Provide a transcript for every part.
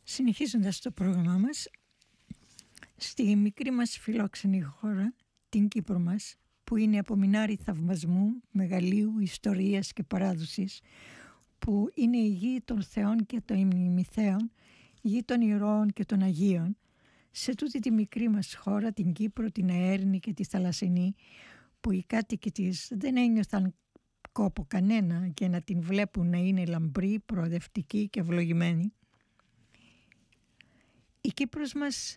Συνεχίζοντας το πρόγραμμά μας, στη μικρή μας φιλόξενη χώρα, την Κύπρο μας, που είναι απομεινάρη θαυμασμού, μεγαλείου, ιστορίας και παράδοσης, που είναι η γη των θεών και των ημιμηθέων, γη των ηρώων και των Αγίων, σε τούτη τη μικρή μας χώρα, την Κύπρο, την αέρινη και τη θαλασσινή, που οι κάτοικοι της δεν ένιωθαν κόπο κανένα και να την βλέπουν να είναι λαμπρή, προοδευτική και ευλογημένη. Η Κύπρος μας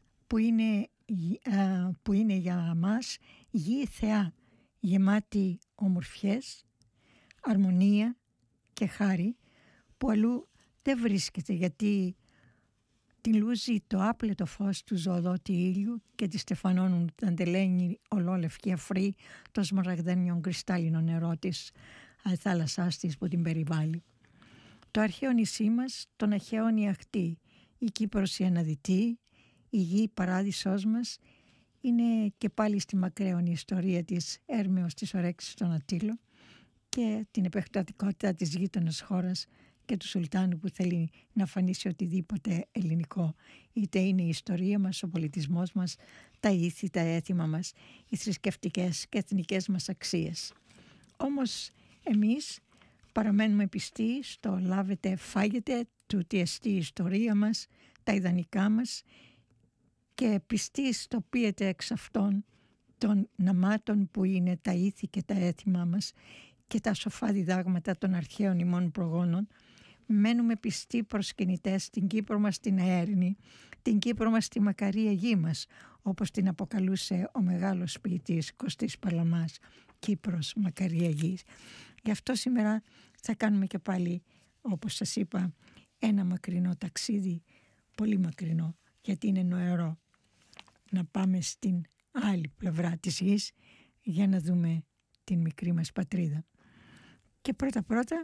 που είναι για μας γη θεά, γεμάτη ομορφιές, αρμονία και χάρη, που αλλού δεν βρίσκεται, γιατί την λούζει το άπλετο φως του ζωοδότη ήλιου και τη στεφανώνουν ταντελένη ολόλευκη αφρή το σμαραγδένιον κρυστάλλινο νερό της θάλασσάς της που την περιβάλλει. Το αρχαίο νησί μας, τον αχαίων αχτή, η Κύπρος η αναδυτή, η γη παράδεισός μας, είναι και πάλι στη μακραίωνη ιστορία της έρμεως της ορέξης των Αττήλων και την επεκτατικότητα της γείτονας χώρας και του Σουλτάνου που θέλει να φανίσει οτιδήποτε ελληνικό. Είτε είναι η ιστορία μας, ο πολιτισμός μας, τα ήθη, τα έθιμα μας, οι θρησκευτικές και εθνικές μας αξίες. Όμως εμείς παραμένουμε πιστοί στο λάβετε φάγετε του τι εστί η ιστορία μας, τα ιδανικά μας, και πιστοί στο πίετε εξ αυτών των ναμάτων που είναι τα ήθη και τα έθιμά μας και τα σοφά διδάγματα των αρχαίων ημών προγόνων. Μένουμε πιστοί προσκυνητές στην Κύπρο μας την αέρινη, την Κύπρο μας τη μακαρία γη μας, όπως την αποκαλούσε ο μεγάλος ποιητής Κωστής Παλαμάς, Κύπρος μακαρία γη. Γι' αυτό σήμερα θα κάνουμε και πάλι, όπως σας είπα, ένα μακρινό ταξίδι, πολύ μακρινό, γιατί είναι νοερό, να πάμε στην άλλη πλευρά της γης για να δούμε την μικρή μας πατρίδα. Και πρώτα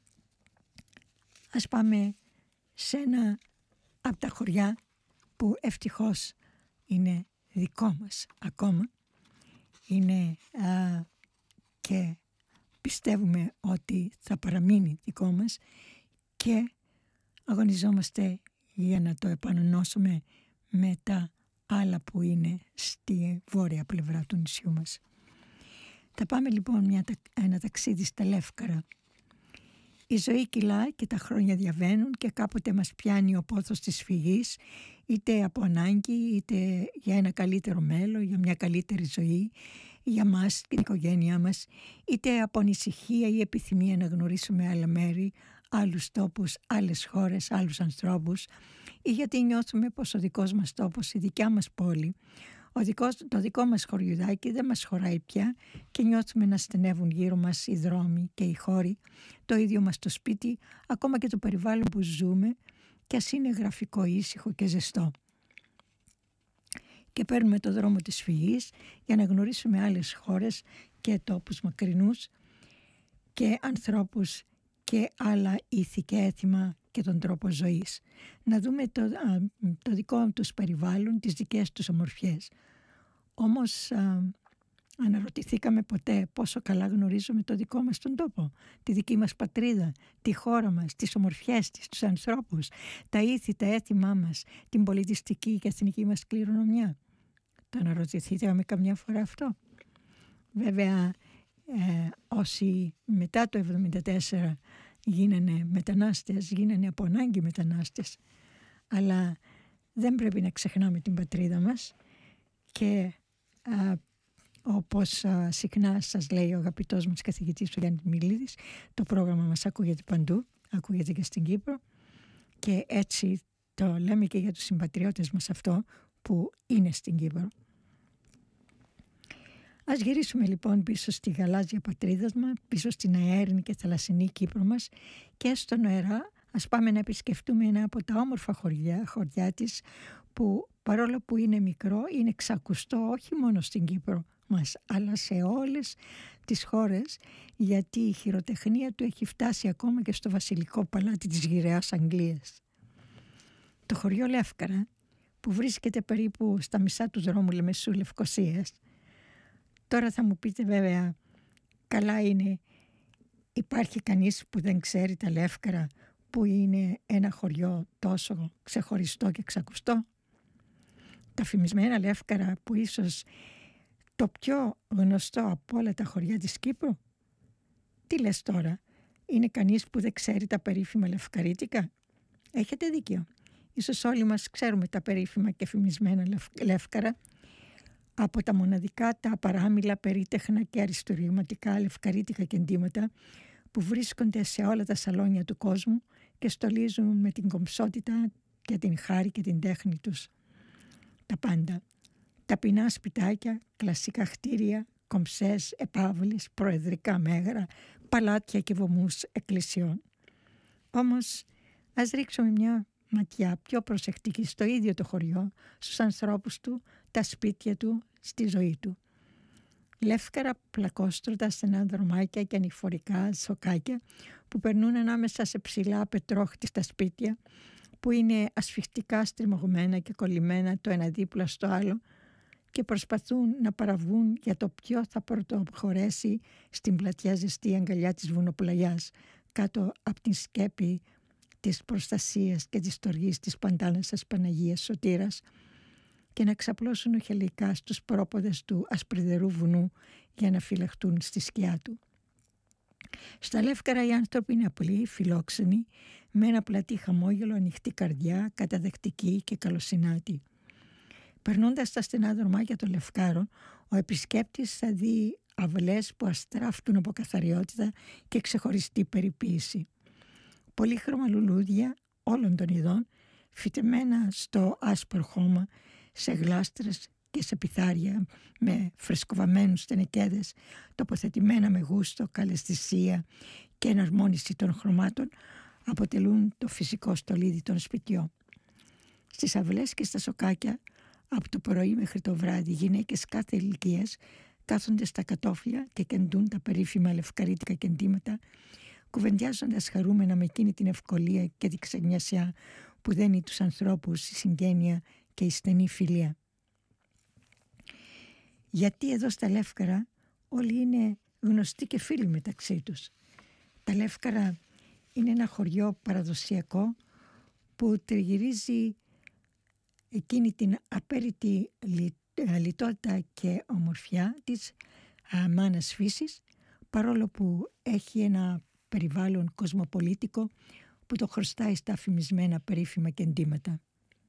ας πάμε σε ένα από τα χωριά που ευτυχώς είναι δικό μας ακόμα. Είναι και πιστεύουμε ότι θα παραμείνει δικό μας και αγωνιζόμαστε για να το επανενώσουμε με τα άλλα που είναι στη βόρεια πλευρά του νησιού μας. Θα πάμε λοιπόν ένα ταξίδι στα Λεύκαρα. Η ζωή κυλά και τα χρόνια διαβαίνουν και κάποτε μας πιάνει ο πόθος της φυγής, είτε από ανάγκη, είτε για ένα καλύτερο μέλλον, για μια καλύτερη ζωή, για μας και την οικογένειά μας, είτε από ανησυχία ή επιθυμία να γνωρίσουμε άλλα μέρη, άλλους τόπους, άλλες χώρες, άλλους ανθρώπους, ή γιατί νιώθουμε πως ο δικός μας τόπος, η δικιά μας πόλη, το δικό μας χωριουδάκι δεν μας χωράει πια και νιώθουμε να στενεύουν γύρω μας οι δρόμοι και οι χώροι, το ίδιο μας το σπίτι, ακόμα και το περιβάλλον που ζούμε, και ας είναι γραφικό, ήσυχο και ζεστό. Και παίρνουμε το δρόμο της φυγής για να γνωρίσουμε άλλες χώρες και τόπους μακρινούς και ανθρώπους και άλλα ήθη και έθιμα και τον τρόπο ζωής. Να δούμε το δικό τους περιβάλλον, τις δικές τους ομορφιές. Όμως αναρωτηθήκαμε ποτέ πόσο καλά γνωρίζουμε το δικό μας τον τόπο, τη δική μας πατρίδα, τη χώρα μας, τις ομορφιές της, τους ανθρώπους, τα ήθη, τα έθιμά μας, την πολιτιστική και εθνική μας κληρονομιά. Το αναρωτηθήκαμε καμιά φορά αυτό? Βέβαια, όσοι μετά το 1974 γίνανε μετανάστες, γίνανε από ανάγκη μετανάστες, αλλά δεν πρέπει να ξεχνάμε την πατρίδα μας και όπως συχνά σας λέει ο αγαπητός μας καθηγητής ο Γιάννης Μιλίδης, το πρόγραμμα μας ακούγεται παντού, ακούγεται και στην Κύπρο, και έτσι το λέμε και για τους συμπατριώτες μας αυτό που είναι στην Κύπρο. Ας γυρίσουμε λοιπόν πίσω στη γαλάζια πατρίδα μας, πίσω στην αέρινη και θαλασσινή Κύπρο μας, και στο νοερά ας πάμε να επισκεφτούμε ένα από τα όμορφα χωριά της, που παρόλο που είναι μικρό είναι ξακουστό όχι μόνο στην Κύπρο μας αλλά σε όλες τις χώρες, γιατί η χειροτεχνία του έχει φτάσει ακόμα και στο βασιλικό παλάτι της γυραιάς Αγγλίας. Το χωριό Λεύκαρα, που βρίσκεται περίπου στα μισά του δρόμου Λεμεσού Λευκωσίας. Τώρα θα μου πείτε βέβαια, καλά είναι, υπάρχει κανείς που δεν ξέρει τα Λεύκαρα που είναι ένα χωριό τόσο ξεχωριστό και ξακουστό. Τα φημισμένα Λεύκαρα που ίσως το πιο γνωστό από όλα τα χωριά της Κύπρου. Τι λες τώρα, είναι κανείς που δεν ξέρει τα περίφημα Λευκαρίτικα? Έχετε δίκιο. Ίσως όλοι μας ξέρουμε τα περίφημα και φημισμένα Λεύκαρα, από τα μοναδικά, τα παράμιλα, περίτεχνα και αριστουργηματικά λευκαρίτικα κεντήματα που βρίσκονται σε όλα τα σαλόνια του κόσμου και στολίζουν με την κομψότητα και την χάρη και την τέχνη τους τα πάντα. Ταπεινά σπιτάκια, κλασικά κτίρια, κομψές επάβλεις, προεδρικά μέγαρα, παλάτια και βωμούς εκκλησιών. Όμως, ας ρίξουμε μια ματιά πιο προσεκτική στο ίδιο το χωριό, στους ανθρώπους του, τα σπίτια του, στη ζωή του. Λεύκαρα πλακόστρωτα, στενά δρομάκια και ανηφορικά σοκάκια που περνούν ανάμεσα σε ψηλά πετρόχτιστα σπίτια που είναι ασφιχτικά στριμωγμένα και κολλημένα το ένα δίπλα στο άλλο και προσπαθούν να παραβγούν για το ποιο θα πρωτοχωρέσει στην πλατιά ζεστή αγκαλιά της βουνοπλαγιάς κάτω από την σκέπη της προστασίας και της στοργής της Παντάνασας Παναγίας Σωτήρας και να ξαπλώσουν οχελικά στους πρόποδες του ασπριδερού βουνού για να φυλαχτούν στη σκιά του. Στα Λεύκαρα οι άνθρωποι είναι απλοί, φιλόξενοι, με ένα πλατή χαμόγελο, ανοιχτή καρδιά, καταδεκτική και καλοσυνάτη. Περνώντας τα στενά δρομάκια των Λευκάρων, ο επισκέπτης θα δει αυλές που αστράφτουν από καθαριότητα και ξεχωριστή περιποίηση. Πολύχρωμα λουλούδια όλων των ειδών, φυτεμένα στο άσπρο χώμα, σε γλάστρες και σε πιθάρια με φρεσκοβαμένους στενεκέδες, τοποθετημένα με γούστο, καλαισθησία και εναρμόνιση των χρωμάτων, αποτελούν το φυσικό στολίδι των σπιτιών. Στις αυλές και στα σοκάκια, από το πρωί μέχρι το βράδυ, γυναίκες κάθε ηλικίας κάθονται στα κατόφλια και κεντούν τα περίφημα λευκαρίτικα κεντήματα, κουβεντιάζοντας χαρούμενα με εκείνη την ευκολία και την ξενιασιά που δένει τους ανθρώπους η συγγένεια και η στενή φιλία. Γιατί εδώ στα Λεύκαρα όλοι είναι γνωστοί και φίλοι μεταξύ τους. Τα Λεύκαρα είναι ένα χωριό παραδοσιακό που τριγυρίζει εκείνη την απέριτη λιτότητα και ομορφιά της μάνας φύσης, παρόλο που έχει ένα περιβάλλον κοσμοπολίτικο που το χρωστάει στα φημισμένα περίφημα κεντήματα.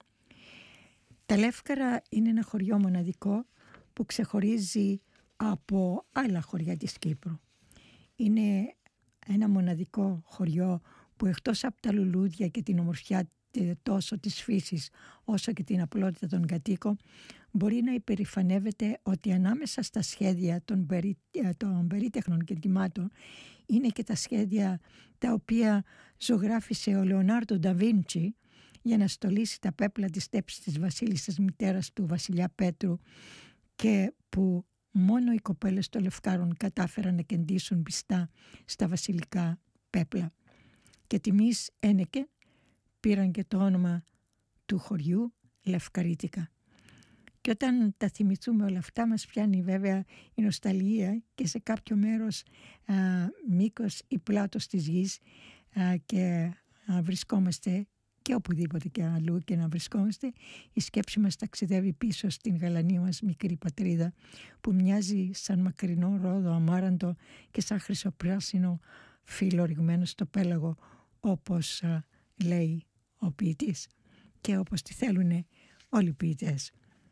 Τα Λεύκαρα είναι ένα χωριό μοναδικό που ξεχωρίζει από άλλα χωριά της Κύπρου. Είναι ένα μοναδικό χωριό που εκτός από τα λουλούδια και την ομορφιά τόσο της φύσης όσο και την απλότητα των κατοίκων, μπορεί να υπερηφανεύεται ότι ανάμεσα στα σχέδια των περίτεχνων κεντημάτων είναι και τα σχέδια τα οποία ζωγράφισε ο Λεωνάρντο ντα Βίντσι για να στολίσει τα πέπλα της στέψης της βασίλισσας μητέρας του βασιλιά Πέτρου και που μόνο οι κοπέλες των Λευκάρων κατάφεραν να κεντήσουν πιστά στα βασιλικά πέπλα. Και τιμής ένεκε πήραν και το όνομα του χωριού Λευκαρίτικα. Και όταν τα θυμηθούμε όλα αυτά μας πιάνει βέβαια η νοσταλγία και σε κάποιο μέρος μήκος ή πλάτος της γης και βρισκόμαστε και οπουδήποτε και αλλού και να βρισκόμαστε, η σκέψη μας ταξιδεύει πίσω στην γαλανή μας μικρή πατρίδα που μοιάζει σαν μακρινό ρόδο αμάραντο και σαν χρυσοπράσινο φύλλο ρηγμένο στο πέλαγο, όπως λέει ο ποιητής και όπως τη θέλουν όλοι οι ποιητές.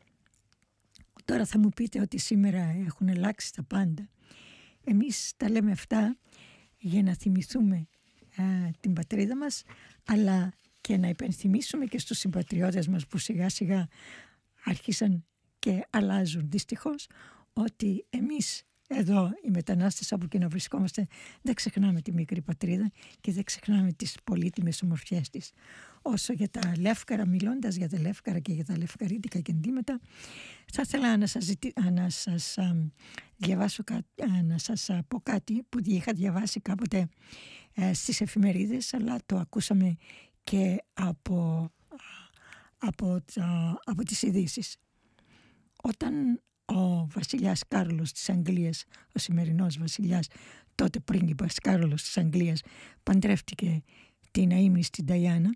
Τώρα θα μου πείτε ότι σήμερα έχουν αλλάξει τα πάντα. Εμείς τα λέμε αυτά για να θυμηθούμε την πατρίδα μας, αλλά και να υπενθυμίσουμε και στους συμπατριώτες μας που σιγά σιγά άρχισαν και αλλάζουν δυστυχώς, ότι εμείς εδώ οι μετανάστες όπου και να βρισκόμαστε δεν ξεχνάμε τη μικρή πατρίδα και δεν ξεχνάμε τις πολύτιμες ομορφιές της. Όσο για τα Λεύκαρα, μιλώντας για τα Λεύκαρα και για τα λευκαρίτικα κεντήματα, θα ήθελα να σας πω κάτι που είχα διαβάσει κάποτε στις εφημερίδες, αλλά το ακούσαμε και από τις ειδήσεις. Όταν ο βασιλιάς Κάρολος της Αγγλίας, ο σημερινός βασιλιάς, τότε πρίγκιπας Κάρολος της Αγγλίας, παντρεύτηκε την αείμνη στην Νταϊάννα,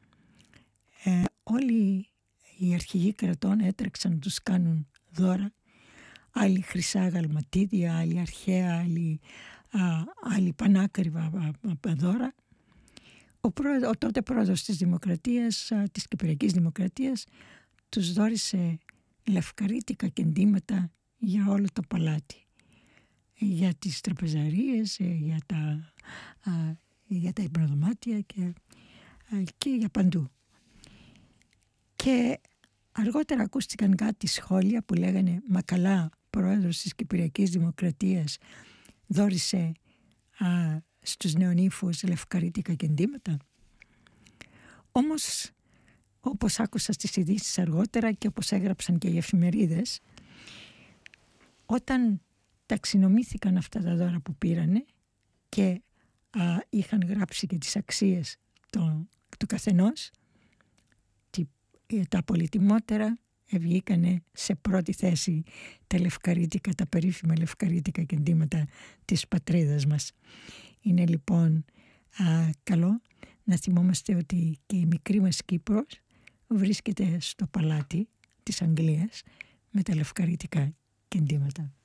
όλοι οι αρχηγοί κρατών έτρεξαν να τους κάνουν δώρα, άλλοι χρυσά γαλματίδια, άλλοι αρχαία, άλλοι πανάκριβα δώρα. Ο τότε πρόεδρος της Δημοκρατίας, της Κυπριακής Δημοκρατίας, τους δώρισε λευκαρίτικα κεντήματα για όλο το παλάτι. Για τις τραπεζαρίες, για τα υπνοδωμάτια και για παντού. Και αργότερα ακούστηκαν κάτι σχόλια που λέγανε «Μα καλά, πρόεδρος της Κυπριακής Δημοκρατίας δώρισε στους νεονύφους λευκαρίτικα κεντήματα». Όμως, όπως άκουσα στις ειδήσεις αργότερα και όπως έγραψαν και οι εφημερίδες, όταν ταξινομήθηκαν αυτά τα δώρα που πήρανε και είχαν γράψει και τις αξίες του καθενός, τα πολυτιμότερα βγήκανε σε πρώτη θέση τα περίφημα λευκαρίτικα κεντήματα της πατρίδας μας. Είναι λοιπόν καλό να θυμόμαστε ότι και η μικρή μας Κύπρος βρίσκεται στο παλάτι της Αγγλίας με τα λευκαρίτικα κεντήματα.